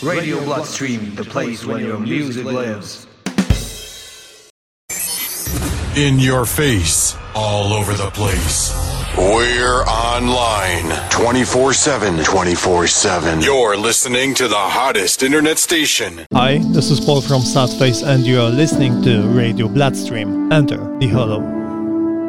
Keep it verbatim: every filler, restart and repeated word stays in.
Radio Bloodstream, the place where your music lives. In your face, all over the place. We're online twenty-four seven, twenty-four seven. You're listening to the hottest internet station. Hi, this is Paul from Southface and you are listening to Radio Bloodstream. Enter the Hollow.